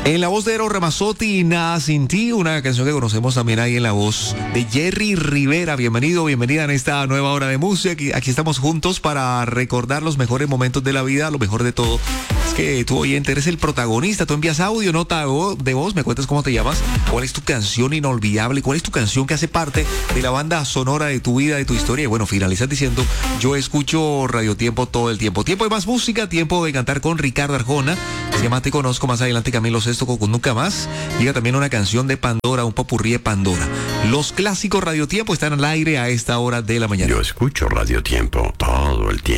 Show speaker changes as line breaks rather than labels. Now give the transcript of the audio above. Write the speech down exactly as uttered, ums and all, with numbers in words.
En la voz de Eros Ramazzotti, Nada Sin Ti, una canción que conocemos también ahí en la voz de Jerry Rivera. Bienvenido, bienvenida en esta nueva hora de música. Aquí, aquí estamos juntos para recordar los mejores momentos de la vida, lo mejor de todo. Es que tú, oyente, eres el protagonista. Tú envías audio, nota de voz, me cuentas cómo te llamas, cuál es tu canción inolvidable, cuál es tu canción que hace parte de la banda sonora de tu vida, de tu historia. Y bueno, finalizas diciendo, yo escucho Radio Tiempo todo el tiempo. Tiempo de más música, tiempo de cantar con Ricardo Arjona. Se llama Te Conozco, más adelante Camilo Sesto con Nunca Más. Llega también una canción de Pandora, un popurrí de Pandora. Los clásicos Radio Tiempo están al aire a esta hora de la mañana.
Yo escucho Radio Tiempo todo el tiempo.